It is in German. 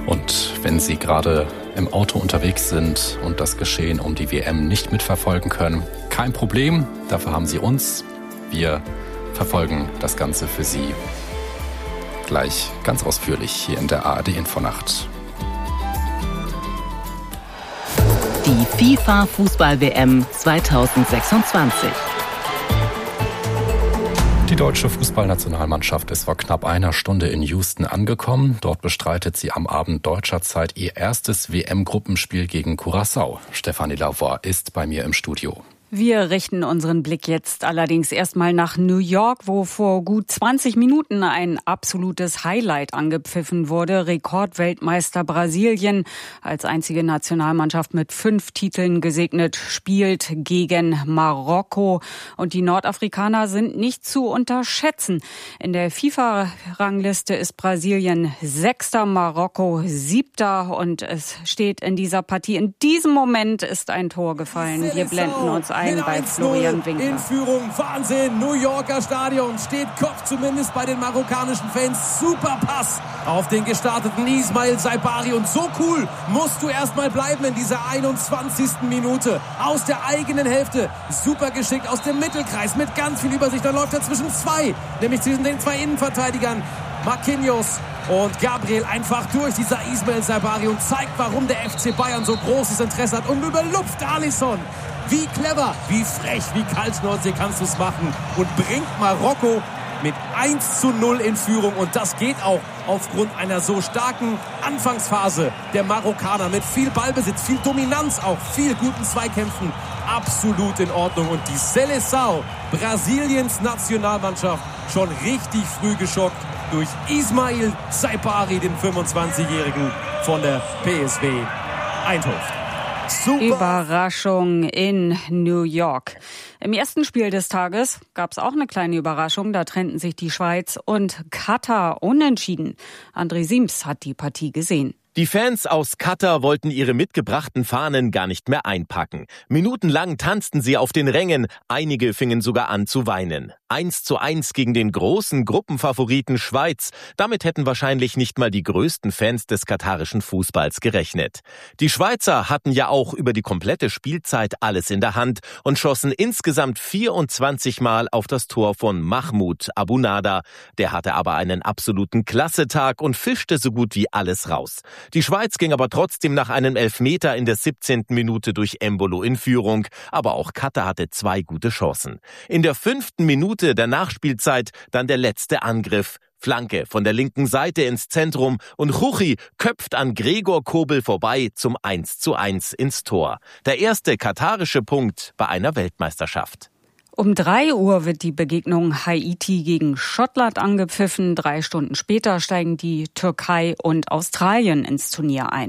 Und wenn Sie gerade im Auto unterwegs sind und das Geschehen um die WM nicht mitverfolgen können, kein Problem, dafür haben Sie uns. Wir verfolgen das Ganze für Sie gleich ganz ausführlich hier in der ARD Infonacht. Die FIFA-Fußball-WM 2026. Die deutsche Fußballnationalmannschaft ist vor knapp einer Stunde in Houston angekommen. Dort bestreitet sie am Abend deutscher Zeit ihr erstes WM-Gruppenspiel gegen Curaçao. Stefanie Lavoie ist bei mir im Studio. Wir richten unseren Blick jetzt allerdings erstmal nach New York, wo vor gut 20 Minuten ein absolutes Highlight angepfiffen wurde. Rekordweltmeister Brasilien, als einzige Nationalmannschaft mit 5 Titeln gesegnet, spielt gegen Marokko. Und die Nordafrikaner sind nicht zu unterschätzen. In der FIFA-Rangliste ist Brasilien 6., Marokko 7. Und es steht in dieser Partie, in diesem Moment ist ein Tor gefallen. Wir blenden uns ein bei Florian Winkler. In Führung, Wahnsinn, New Yorker Stadion, steht Kopf zumindest bei den marokkanischen Fans. Super Pass auf den gestarteten Ismail Saibari und so cool musst du erstmal bleiben in dieser 21. Minute. Aus der eigenen Hälfte, super geschickt aus dem Mittelkreis mit ganz viel Übersicht. Dann läuft er zwischen zwei, nämlich zwischen den 2 Innenverteidigern. Marquinhos und Gabriel einfach durch dieser Ismail Saibari und zeigt, warum der FC Bayern so großes Interesse hat und überlupft Alisson. Wie clever, wie frech, wie kaltschnäuzig kannst du es machen und bringt Marokko mit 1:0 in Führung. Und das geht auch aufgrund einer so starken Anfangsphase der Marokkaner mit viel Ballbesitz, viel Dominanz, auch viel guten Zweikämpfen. Absolut in Ordnung. Und die Seleção, Brasiliens Nationalmannschaft, schon richtig früh geschockt durch Ismail Saibari, den 25-Jährigen von der PSV Eindhoven. Super. Überraschung in New York. Im ersten Spiel des Tages gab es auch eine kleine Überraschung. Da trennten sich die Schweiz und Katar unentschieden. André Siems hat die Partie gesehen. Die Fans aus Katar wollten ihre mitgebrachten Fahnen gar nicht mehr einpacken. Minutenlang tanzten sie auf den Rängen, einige fingen sogar an zu weinen. 1:1 gegen den großen Gruppenfavoriten Schweiz. Damit hätten wahrscheinlich nicht mal die größten Fans des katarischen Fußballs gerechnet. Die Schweizer hatten ja auch über die komplette Spielzeit alles in der Hand und schossen insgesamt 24 Mal auf das Tor von Mahmoud Abunada. Der hatte aber einen absoluten Klassetag und fischte so gut wie alles raus. Die Schweiz ging aber trotzdem nach einem Elfmeter in der 17. Minute durch Embolo in Führung. Aber auch Katar hatte 2 gute Chancen. In der 5. Minute der Nachspielzeit dann der letzte Angriff. Flanke von der linken Seite ins Zentrum und Juchi köpft an Gregor Kobel vorbei zum 1:1 ins Tor. Der erste katarische Punkt bei einer Weltmeisterschaft. Um 3 Uhr wird die Begegnung Haiti gegen Schottland angepfiffen. 3 Stunden später steigen die Türkei und Australien ins Turnier ein.